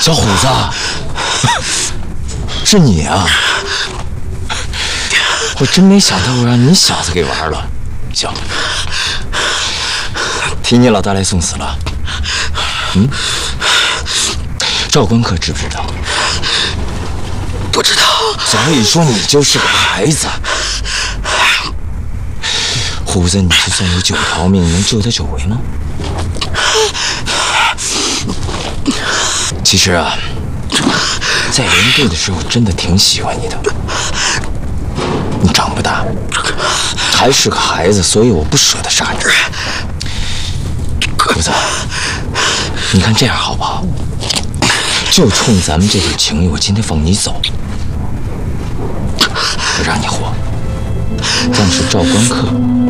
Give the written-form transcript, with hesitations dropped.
小虎子，是你啊！我真没想到我让你小子给玩了。行，替你老大来送死了。赵关客知不知道？ 不知道。 所以说你就是个孩子。虎子，你就算有9条命，能救他9回吗？其实啊，在连队的时候，真的挺喜欢你的。你长不大，还是个孩子，所以我不舍得杀你。虎子，你看这样好不好？就冲咱们这份情谊，我今天放你走，我让你活。但是赵关客